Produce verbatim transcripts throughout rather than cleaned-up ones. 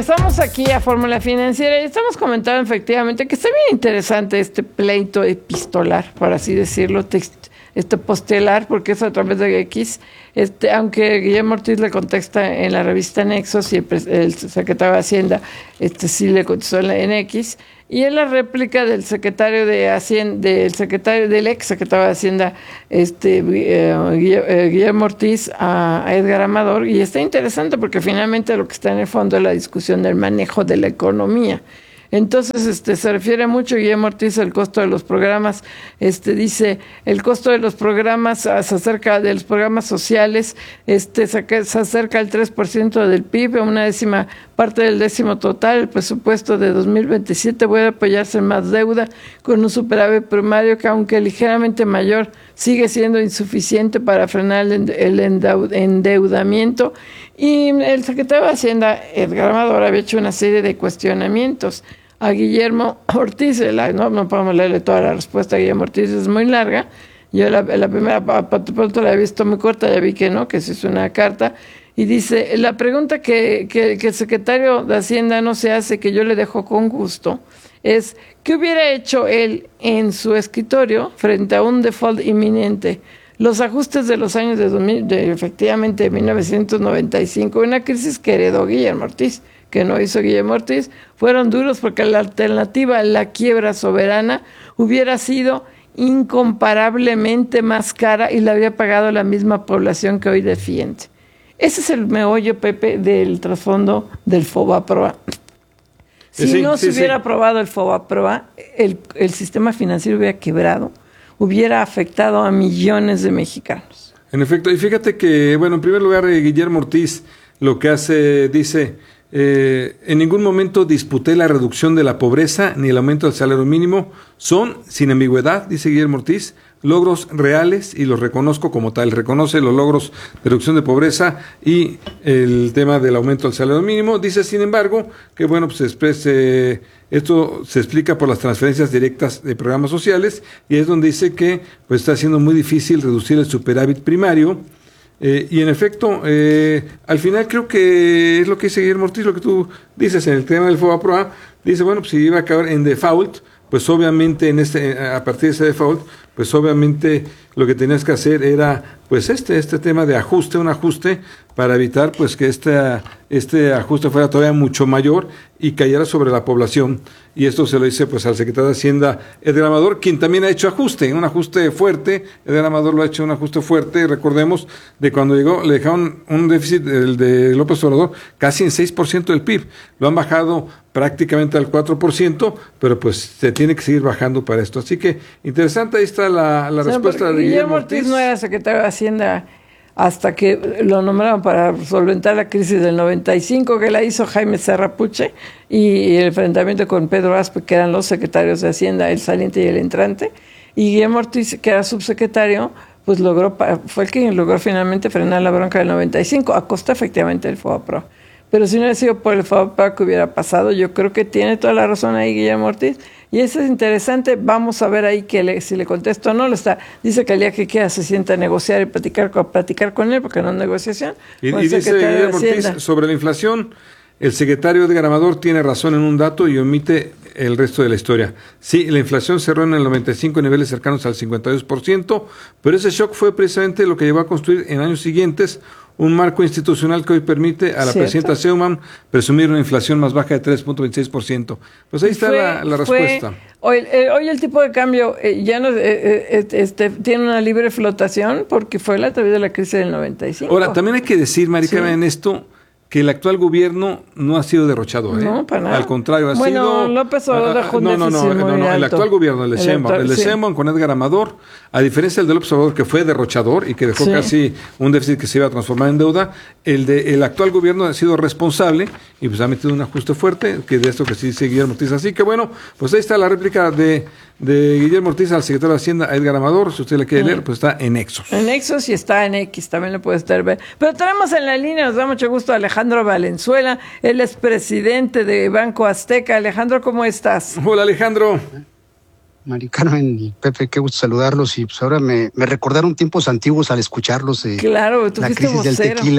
Estamos aquí a Fórmula Financiera y estamos comentando efectivamente que está bien interesante este pleito epistolar, por así decirlo, este postelar, porque es a través de X, este, aunque Guillermo Ortiz le contesta en la revista Nexos y el, el secretario de Hacienda este, sí le contestó en, en X, y en la réplica del secretario de Hacienda, del secretario, del ex secretario de Hacienda, este eh, Guillermo Ortiz a, a Edgar Amador, y está interesante porque finalmente lo que está en el fondo es la discusión del manejo de la economía. Entonces, este, se refiere mucho Guillermo Ortiz al costo de los programas, este, dice, el costo de los programas se acerca de los programas sociales, este, se, se acerca al tres por ciento del P I B, a una décima parte del décimo total. El presupuesto de dos mil veintisiete puede apoyarse en más deuda, con un superávit primario que, aunque ligeramente mayor, sigue siendo insuficiente para frenar el endeudamiento. Y el secretario de Hacienda, Edgar Amador, había hecho una serie de cuestionamientos a Guillermo Ortiz. La, no, no podemos leerle toda la respuesta a Guillermo Ortiz, es muy larga. Yo la, la primera, pronto la he visto muy corta, ya vi que no, que es una carta. Y dice, la pregunta que, que, que el secretario de Hacienda no se hace, que yo le dejo con gusto, es, ¿qué hubiera hecho él en su escritorio frente a un default inminente? Los ajustes de los años de, dos mil, de efectivamente mil novecientos noventa y cinco, una crisis que heredó Guillermo Ortiz, que no hizo Guillermo Ortiz, fueron duros porque la alternativa a la quiebra soberana hubiera sido incomparablemente más cara y la habría pagado la misma población que hoy defiende. Ese es el meollo, Pepe, del trasfondo del FOBAPROA. Si sí, no sí, se hubiera sí. aprobado el FOBAPROA, el, el sistema financiero hubiera quebrado, hubiera afectado a millones de mexicanos. En efecto, y fíjate que, bueno, en primer lugar, Guillermo Ortiz lo que hace, dice, eh, en ningún momento disputé la reducción de la pobreza ni el aumento del salario mínimo. Son, sin ambigüedad, dice Guillermo Ortiz, logros reales y los reconozco como tal. Reconoce los logros de reducción de pobreza y el tema del aumento del salario mínimo. Dice, sin embargo, que bueno, pues exprese, esto se explica por las transferencias directas de programas sociales, y es donde dice que pues está siendo muy difícil reducir el superávit primario. Eh, y en efecto, eh, al final creo que es lo que dice Guillermo Ortiz, lo que tú dices en el tema del FOBAPROA. Dice, bueno, pues si iba a acabar en default, pues obviamente en este, a partir de ese default, pues obviamente lo que tenías que hacer era pues este este tema de ajuste, un ajuste para evitar pues que este, este ajuste fuera todavía mucho mayor y cayera sobre la población. Y esto se lo dice pues al secretario de Hacienda, Edgar Amador, quien también ha hecho ajuste, un ajuste fuerte. Edgar Amador lo ha hecho un ajuste fuerte, recordemos, de cuando llegó, le dejaron un déficit el de López Obrador casi en seis por ciento del P I B. Lo han bajado prácticamente al cuatro por ciento, pero pues se tiene que seguir bajando para esto. Así que interesante, ahí está la, la o sea, respuesta de Guillermo Ortiz. Ortiz no era secretario de Hacienda hasta que lo nombraron para solventar la crisis del noventa y cinco, que la hizo Jaime Serra Puche, y el enfrentamiento con Pedro Aspe, que eran los secretarios de Hacienda, el saliente y el entrante, y Guillermo Ortiz, que era subsecretario, pues logró, fue el que logró finalmente frenar la bronca del noventa y cinco, a costa efectivamente del FOBAPROA. Pero si no hubiera sido por el FOBAPROA que hubiera pasado, yo creo que tiene toda la razón ahí Guillermo Ortiz. Y eso es interesante, vamos a ver ahí que le, si le contesto o no. Lo está, dice que el día que quiera se sienta a negociar y platicar con, platicar con él, porque no es negociación. Y, y dice Guillermo Ortiz, sobre la inflación, el secretario Edgar Amador tiene razón en un dato y omite el resto de la historia. Sí, la inflación cerró en el noventa y cinco en niveles cercanos al cincuenta y dos por ciento, pero ese shock fue precisamente lo que llevó a construir en años siguientes un marco institucional que hoy permite a la ¿Cierto? presidenta Sheinbaum presumir una inflación más baja de tres punto veintiséis por ciento. Pues ahí está fue, la, la respuesta. Fue, hoy, eh, hoy el tipo de cambio eh, ya no eh, eh, este, tiene una libre flotación porque fue la través de la crisis del noventa y cinco. Ahora, también hay que decir, Maricarmen, sí. en esto, que el actual gobierno no ha sido derrochado, ¿eh? No, para nada. Al contrario, ha bueno, sido... Bueno, López Obrador dejó un no, no, no, no, no, el actual gobierno, el de Sheinbaum, el, el de sí. Sheinbaum con Edgar Amador, a diferencia del de López Obrador, que fue derrochador y que dejó sí. casi un déficit que se iba a transformar en deuda, el de el actual gobierno ha sido responsable y pues ha metido un ajuste fuerte, que de esto que sí dice Guillermo Ortiz. Así que bueno, pues ahí está la réplica de, de Guillermo Ortiz al secretario de Hacienda, Edgar Amador. Si usted le quiere sí. leer, pues está en Nexos. En Nexos y está en X, también lo puede estar ver. Pero tenemos en la línea, nos da mucho gusto, a Alejandro Valenzuela. Él es presidente de Banco Azteca. Alejandro, ¿cómo estás? Hola, Alejandro. Mari Carmen y Pepe, qué gusto saludarlos. Y pues ahora me, me recordaron tiempos antiguos al escucharlos. Eh, claro, tú la fuiste crisis vocero. del tequila.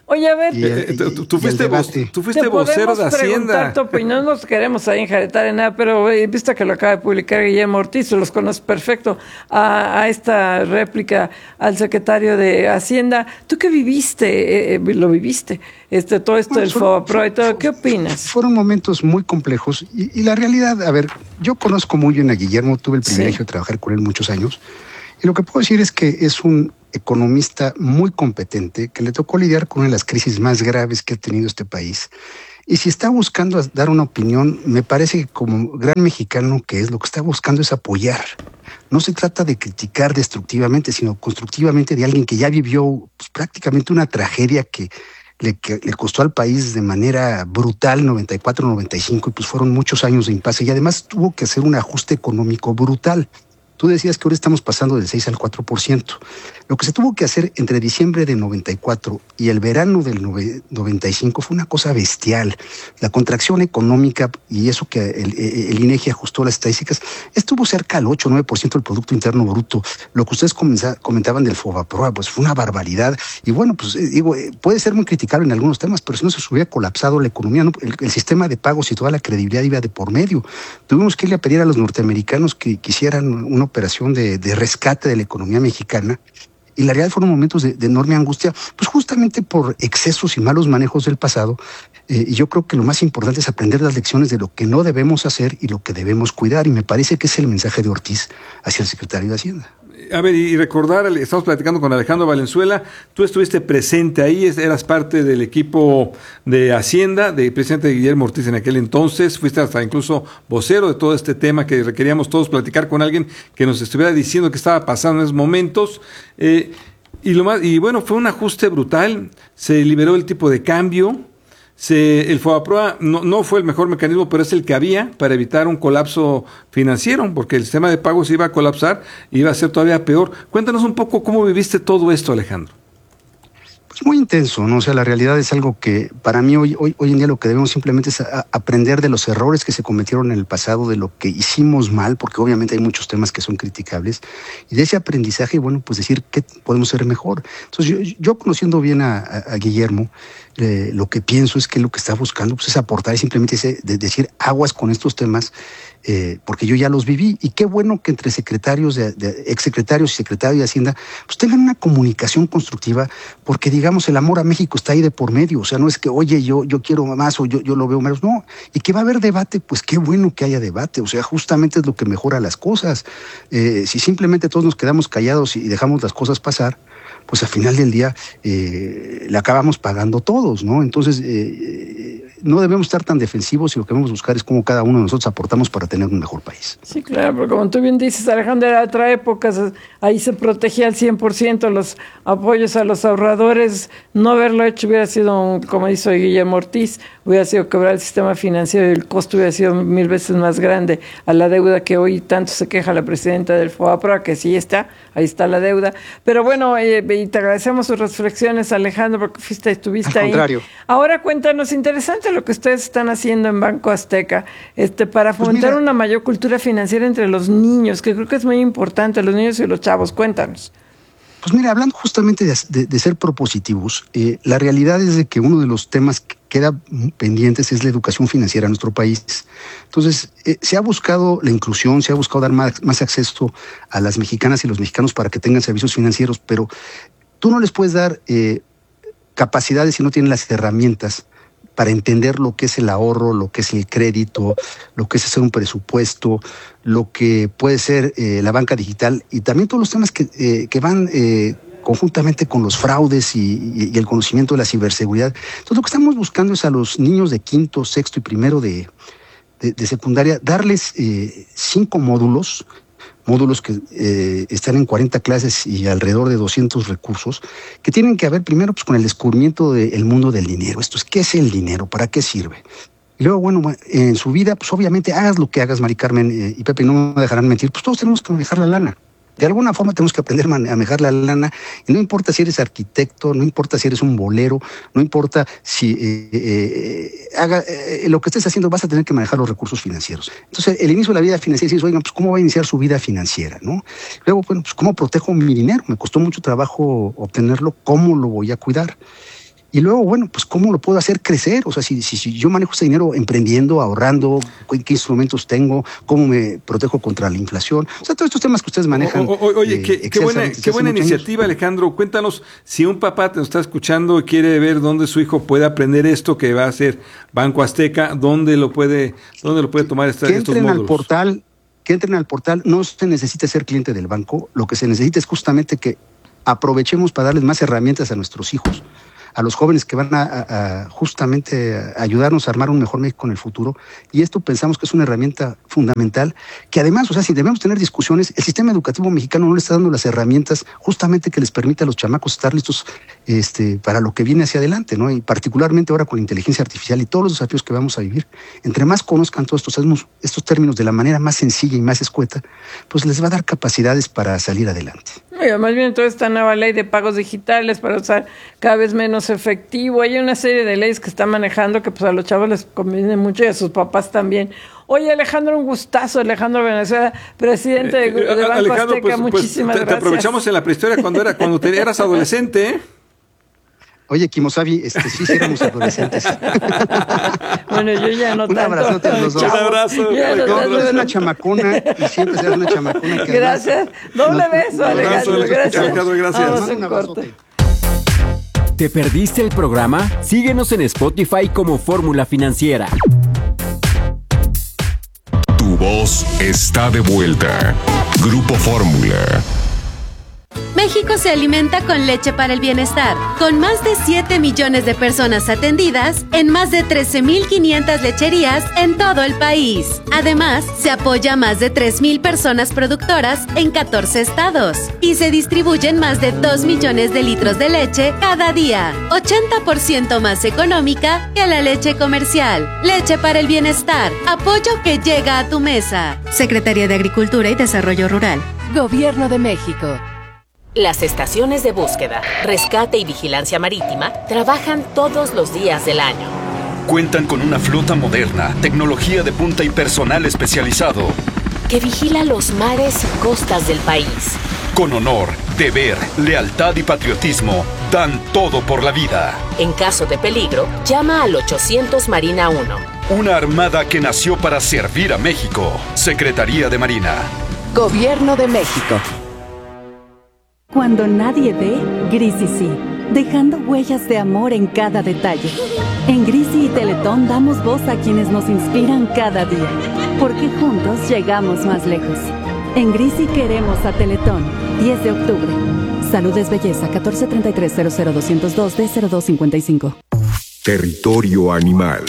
Oye, a ver, y el, y, tú, tú, fuiste vo, tú fuiste vocero de Hacienda. Topo, no nos queremos ahí enjaretar en nada, pero he visto que lo acaba de publicar Guillermo Ortiz, los conoces perfecto, a, a esta réplica al secretario de Hacienda. ¿Tú qué viviste? Eh, lo viviste, este, todo esto bueno, del FOBAPROA y todo. ¿Qué opinas? Fueron momentos muy complejos y, y la realidad, a ver, yo conozco muy bien a Guillermo, tuve el privilegio sí. de trabajar con él muchos años. Y lo que puedo decir es que es un economista muy competente que le tocó lidiar con una de las crisis más graves que ha tenido este país. Y si está buscando dar una opinión, me parece que como gran mexicano que es, lo que está buscando es apoyar. No se trata de criticar destructivamente, sino constructivamente de alguien que ya vivió pues, prácticamente una tragedia que le, que le costó al país de manera brutal, noventa y cuatro, noventa y cinco, y pues fueron muchos años de impasse. Y además tuvo que hacer un ajuste económico brutal. Tú decías que ahora estamos pasando del seis al cuatro por ciento. Lo que se tuvo que hacer entre diciembre del noventa y cuatro y el verano del noventa y cinco fue una cosa bestial. La contracción económica, y eso que el, el INEGI ajustó las estadísticas, estuvo cerca al ocho o nueve por ciento del Producto Interno Bruto. Lo que ustedes comentaban del FOBAPROA, pues fue una barbaridad. Y bueno, pues digo, puede ser muy criticable en algunos temas, pero si no se hubiera colapsado la economía, ¿no? el, el sistema de pagos y toda la credibilidad iba de por medio. Tuvimos que irle a pedir a los norteamericanos que quisieran una operación de, de rescate de la economía mexicana. Y la realidad fueron momentos de, de enorme angustia, pues justamente por excesos y malos manejos del pasado. Eh, y yo creo que lo más importante es aprender las lecciones de lo que no debemos hacer y lo que debemos cuidar. Y me parece que es el mensaje de Ortiz hacia el secretario de Hacienda. A ver, y recordar, estamos platicando con Alejandro Valenzuela, tú estuviste presente ahí, eras parte del equipo de Hacienda, de presidente de Guillermo Ortiz en aquel entonces, fuiste hasta incluso vocero de todo este tema que requeríamos todos platicar con alguien que nos estuviera diciendo qué estaba pasando en esos momentos. Eh, y, lo más, y bueno, fue un ajuste brutal, se liberó el tipo de cambio. Se, el FOBAPROA no, no fue el mejor mecanismo, pero es el que había para evitar un colapso financiero, porque el sistema de pagos iba a colapsar y iba a ser todavía peor. Cuéntanos un poco cómo viviste todo esto, Alejandro. Pues muy intenso, ¿no? O sea, la realidad es algo que para mí hoy, hoy, hoy en día lo que debemos simplemente es a, aprender de los errores que se cometieron en el pasado, de lo que hicimos mal, porque obviamente hay muchos temas que son criticables, y de ese aprendizaje, bueno, pues decir qué podemos hacer mejor. Entonces yo, yo conociendo bien a, a, a Guillermo, eh, lo que pienso es que lo que está buscando pues, es aportar y simplemente ese, de decir aguas con estos temas, Eh, porque yo ya los viví, y qué bueno que entre secretarios, de, de exsecretarios y secretarios de Hacienda, pues tengan una comunicación constructiva, porque digamos el amor a México está ahí de por medio, o sea, no es que, oye, yo, yo quiero más o yo, yo lo veo menos, no, y que va a haber debate, pues qué bueno que haya debate, o sea, justamente es lo que mejora las cosas. Eh, si simplemente todos nos quedamos callados y dejamos las cosas pasar, pues al final del día eh, le acabamos pagando todos, ¿no? Entonces, eh, no debemos estar tan defensivos y lo que debemos buscar es cómo cada uno de nosotros aportamos para tener un mejor país. Sí, claro, porque como tú bien dices, Alejandro, era otra época, ahí se protegía al cien por ciento los apoyos a los ahorradores. No haberlo hecho hubiera sido, un, como hizo Guillermo Ortiz, hubiera sido quebrar el sistema financiero y el costo hubiera sido mil veces más grande a la deuda que hoy tanto se queja la presidenta del FOBAPROA, que sí está, ahí está la deuda. Pero bueno, eh, y te agradecemos sus reflexiones, Alejandro, porque fuiste, estuviste ahí. Al contrario. Ahora cuéntanos, interesante lo que ustedes están haciendo en Banco Azteca, este, para fomentar pues una mayor cultura financiera entre los niños, que creo que es muy importante, los niños y los chavos. Cuéntanos. Pues mira, hablando justamente de, de, de ser propositivos, eh, la realidad es de que uno de los temas que queda pendientes es la educación financiera en nuestro país. Entonces, eh, se ha buscado la inclusión, se ha buscado dar más, más acceso a las mexicanas y los mexicanos para que tengan servicios financieros, pero tú no les puedes dar eh, capacidades si no tienen las herramientas para entender lo que es el ahorro, lo que es el crédito, lo que es hacer un presupuesto, lo que puede ser eh, la banca digital y también todos los temas que, eh, que van eh, conjuntamente con los fraudes y, y, y el conocimiento de la ciberseguridad. Entonces lo que estamos buscando es a los niños de quinto, sexto y primero de, de, de secundaria, darles eh, cinco módulos, módulos que eh, están en cuarenta clases y alrededor de doscientos recursos, que tienen que ver primero pues, con el descubrimiento del mundo del dinero. Esto es, ¿qué es el dinero? ¿Para qué sirve? Y luego, bueno, en su vida, pues obviamente hagas lo que hagas, Mari Carmen eh, y Pepe, no me dejarán mentir, pues todos tenemos que manejar la lana. De alguna forma tenemos que aprender a manejar la lana, y no importa si eres arquitecto, no importa si eres un bolero, no importa si eh, eh, haga eh, lo que estés haciendo, vas a tener que manejar los recursos financieros. Entonces, el inicio de la vida financiera, dices, oigan, pues ¿cómo va a iniciar su vida financiera? ¿No? Luego, bueno, pues ¿cómo protejo mi dinero? Me costó mucho trabajo obtenerlo, ¿cómo lo voy a cuidar? Y luego, bueno, pues ¿cómo lo puedo hacer crecer? O sea, si, si, si yo manejo ese dinero emprendiendo, ahorrando, ¿qué, qué instrumentos tengo? ¿Cómo me protejo contra la inflación? O sea, todos estos temas que ustedes manejan. O, o, oye, eh, qué, qué buena, qué buena iniciativa, años. Alejandro. Cuéntanos, si un papá te está escuchando y quiere ver dónde su hijo puede aprender esto que va a hacer Banco Azteca, ¿dónde lo puede, dónde lo puede tomar esta, que estos entren módulos? Al portal, que entren al portal. No se necesita ser cliente del banco. Lo que se necesita es justamente que aprovechemos para darles más herramientas a nuestros hijos, a los jóvenes que van a, a, a justamente a ayudarnos a armar un mejor México en el futuro. Y esto pensamos que es una herramienta fundamental, que además, o sea, si debemos tener discusiones, el sistema educativo mexicano no le está dando las herramientas justamente que les permita a los chamacos estar listos este, para lo que viene hacia adelante, ¿no? Y particularmente ahora con la inteligencia artificial y todos los desafíos que vamos a vivir. Entre más conozcan todos estos, estos términos de la manera más sencilla y más escueta, pues les va a dar capacidades para salir adelante. Oiga, más bien toda esta nueva ley de pagos digitales para usar cada vez menos efectivo. Hay una serie de leyes que está manejando que pues a los chavos les conviene mucho y a sus papás también. Oye, Alejandro, un gustazo. Alejandro Venezuela, presidente de, de Banco Alejandro, Azteca, pues, muchísimas pues, te, gracias. Te aprovechamos en la prehistoria cuando, era, cuando te, eras adolescente, ¿eh? Oye, Kimosabi, este, sí, sí éramos adolescentes. Bueno, yo ya no un tanto. Abrazote a los dos. Un abrazo. Ya no, no, es una chamacona y siempre será una chamacona. Que gracias. Doble beso, Alejandro. Gracias. Alejandro, gracias. Vamos a un corte. ¿Te perdiste el programa? Síguenos en Spotify como Fórmula Financiera. Tu voz está de vuelta. Grupo Fórmula. México se alimenta con leche para el bienestar, con más de siete millones de personas atendidas en más de trece mil quinientas lecherías en todo el país. Además, se apoya a más de tres mil personas productoras en catorce estados y se distribuyen más de dos millones de litros de leche cada día, ochenta por ciento más económica que la leche comercial. Leche para el bienestar, apoyo que llega a tu mesa. Secretaría de Agricultura y Desarrollo Rural. Gobierno de México. Las estaciones de búsqueda, rescate y vigilancia marítima trabajan todos los días del año. Cuentan con una flota moderna, tecnología de punta y personal especializado que vigila los mares y costas del país. Con honor, deber, lealtad y patriotismo, dan todo por la vida. En caso de peligro, llama al ochocientos Marina uno. Una armada que nació para servir a México. Secretaría de Marina. Gobierno de México. Cuando nadie ve, Grisi sí, dejando huellas de amor en cada detalle. En Grisi y Teletón damos voz a quienes nos inspiran cada día, porque juntos llegamos más lejos. En Grisi queremos a Teletón, diez de octubre. Salud es belleza, catorce treinta y tres cero cero doscientos dos D cero dos cincuenta y cinco. Territorio animal.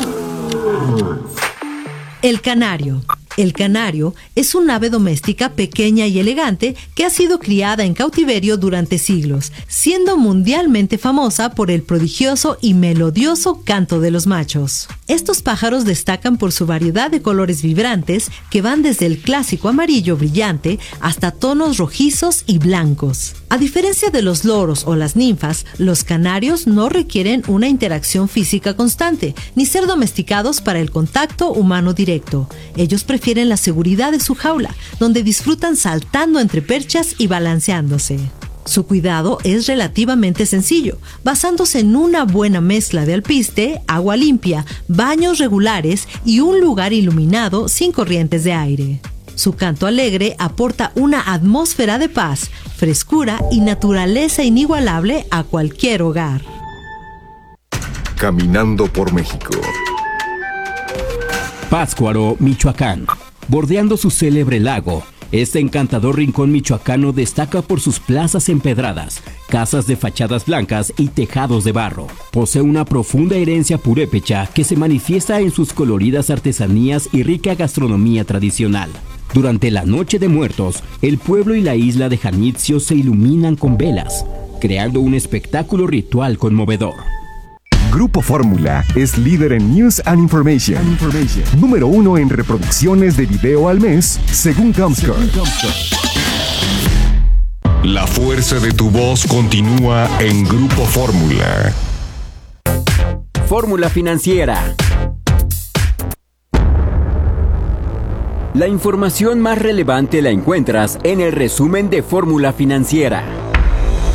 El canario. El canario es un ave doméstica pequeña y elegante que ha sido criada en cautiverio durante siglos, siendo mundialmente famosa por el prodigioso y melodioso canto de los machos. Estos pájaros destacan por su variedad de colores vibrantes que van desde el clásico amarillo brillante hasta tonos rojizos y blancos. A diferencia de los loros o las ninfas, los canarios no requieren una interacción física constante, ni ser domesticados para el contacto humano directo. Ellos prefieren la seguridad de su jaula, donde disfrutan saltando entre perchas y balanceándose. Su cuidado es relativamente sencillo, basándose en una buena mezcla de alpiste, agua limpia, baños regulares y un lugar iluminado sin corrientes de aire. Su canto alegre aporta una atmósfera de paz, frescura y naturaleza inigualable a cualquier hogar. Caminando por México. Pátzcuaro, Michoacán. Bordeando su célebre lago, este encantador rincón michoacano destaca por sus plazas empedradas, casas de fachadas blancas y tejados de barro. Posee una profunda herencia purépecha que se manifiesta en sus coloridas artesanías y rica gastronomía tradicional. Durante la Noche de Muertos, el pueblo y la isla de Janitzio se iluminan con velas, creando un espectáculo ritual conmovedor. Grupo Fórmula es líder en News and Information. And Information. Número uno en reproducciones de video al mes, según Comscore. La fuerza de tu voz continúa en Grupo Fórmula. Fórmula Financiera. La información más relevante la encuentras en el resumen de Fórmula Financiera.